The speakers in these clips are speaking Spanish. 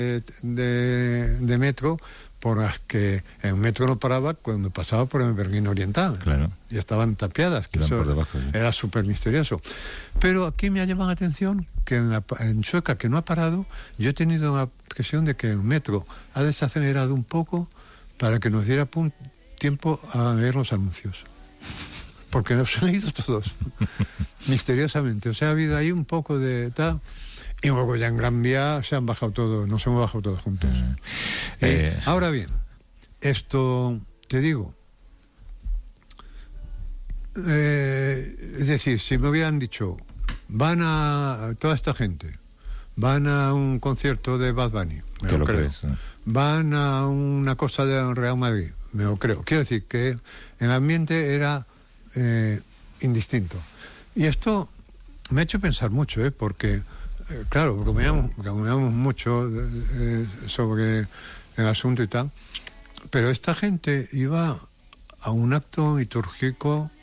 de metro por las que el metro no paraba cuando pasaba por el Berlín Oriental. Claro. Y estaban tapiadas, que eso por debajo, sí. Era súper misterioso. Pero aquí me ha llamado la atención que en Chueca, que no ha parado, yo he tenido la impresión de que el metro ha desacelerado un poco para que nos diera tiempo a ver los anuncios. Porque nos han ido todos, misteriosamente. O sea, ha habido ahí un poco de tal... Y luego ya en Gran Vía se han bajado todos, nos hemos bajado todos juntos. Ahora bien, esto te digo, es decir, si me hubieran dicho, toda esta gente, van a un concierto de Bad Bunny, me lo creo. Crees, ¿no? Van a una cosa de Real Madrid, me lo creo. Quiero decir que el ambiente era indistinto. Y esto me ha hecho pensar mucho, porque... Claro, bromeamos mucho sobre el asunto y tal, pero esta gente iba a un acto litúrgico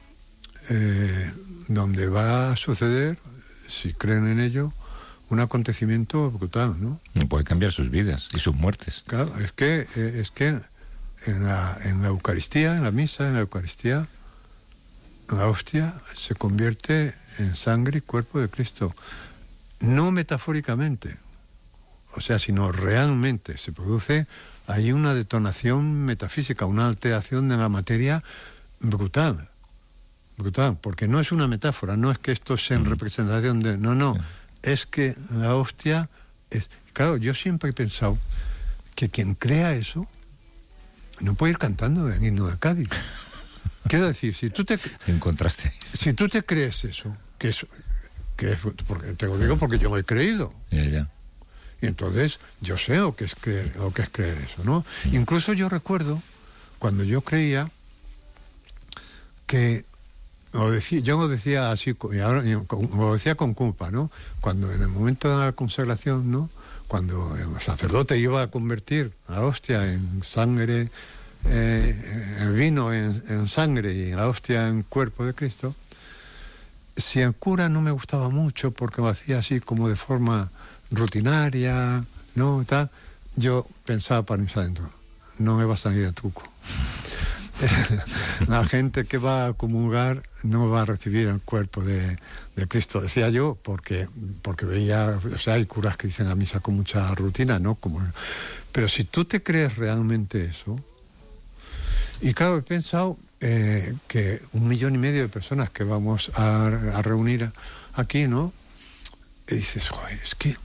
donde va a suceder, si creen en ello, un acontecimiento brutal, ¿no? Y puede cambiar sus vidas y sus muertes. Claro, es que en la Eucaristía, en la misa, en la Eucaristía, la hostia se convierte en sangre y cuerpo de Cristo. No metafóricamente, o sea, sino realmente se produce ahí una detonación metafísica, una alteración de la materia brutal, porque no es una metáfora, no es que esto sea en representación de... No, es que la hostia es... Claro, yo siempre he pensado que quien crea eso no puede ir cantando el himno de Cádiz. Quiero decir, si tú te crees eso, que es porque te lo digo porque yo lo he creído. Ya. Y entonces yo sé lo que es creer eso, ¿no? Incluso yo recuerdo cuando yo creía que yo lo decía así, y ahora lo decía con culpa, ¿no? Cuando en el momento de la consagración, ¿no? Cuando el sacerdote iba a convertir la hostia en sangre, el vino en sangre y la hostia en cuerpo de Cristo, si el cura no me gustaba mucho porque lo hacía así como de forma rutinaria, ¿no? Tal, yo pensaba para mí adentro, no me va a salir el truco. La gente que va a comulgar no va a recibir el cuerpo de Cristo, decía yo, porque veía, o sea, hay curas que dicen la misa con mucha rutina, ¿no? Pero si tú te crees realmente eso, y claro, he pensado que 1,5 millones de personas que vamos a reunir aquí, ¿no? Y dices, joder, es que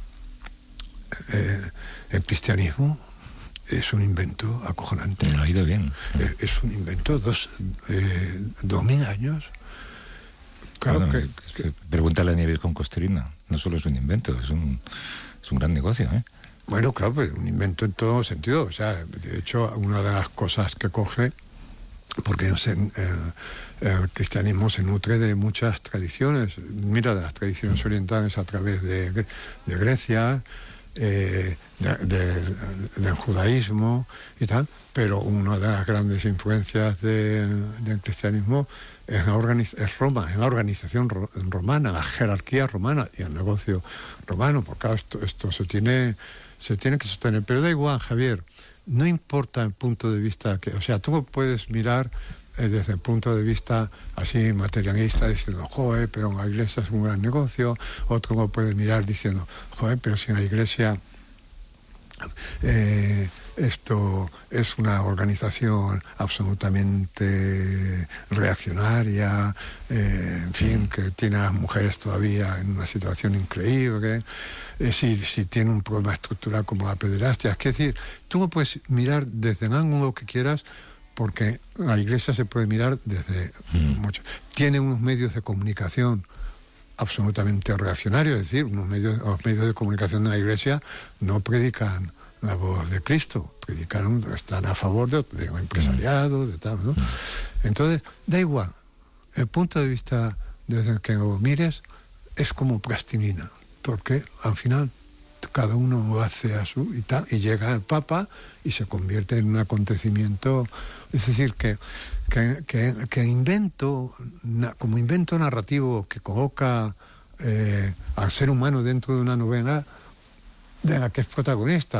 el cristianismo es un invento acojonante. Me lo ha ido bien. Es un invento, 2.000 años. Claro que pregúntale a Nieves con Costerina. No solo es un invento, es un gran negocio, ¿eh? Bueno, claro, pues un invento en todo sentido. O sea, de hecho, una de las cosas que coge, porque el cristianismo se nutre de muchas tradiciones. Mira, de las tradiciones orientales a través de Grecia, del judaísmo y tal, pero una de las grandes influencias del cristianismo es Roma, es la organización romana, la jerarquía romana y el negocio romano, porque claro, esto se tiene que sostener, pero da igual, Javier, no importa el punto de vista o sea, tú puedes mirar desde el punto de vista así materialista diciendo, joder, pero la iglesia es un gran negocio. Otro lo puede mirar diciendo, joder, pero si en la iglesia esto es una organización absolutamente reaccionaria, en fin, que tiene a las mujeres todavía en una situación increíble, si tiene un problema estructural como la pederastia. Es decir, tú lo puedes mirar desde el ángulo que quieras, porque la iglesia se puede mirar desde mucho. Tiene unos medios de comunicación absolutamente reaccionarios, es decir, los medios de comunicación de la iglesia no predican la voz de Cristo, están a favor de un empresariado, de tal, ¿no? Entonces, da igual, el punto de vista desde el que lo mires es como plastilina, porque al final cada uno lo hace a su y tal, y llega el Papa y se convierte en un acontecimiento. Es decir, que como invento narrativo que coloca al ser humano dentro de una novela, de la que es protagonista.